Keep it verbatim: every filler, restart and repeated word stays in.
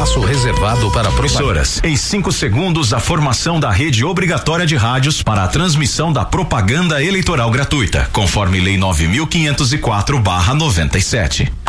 espaço reservado para propagandas. Em cinco segundos, a formação da rede obrigatória de rádios para a transmissão da propaganda eleitoral gratuita, conforme Lei nove mil quinhentos e quatro barra noventa e sete.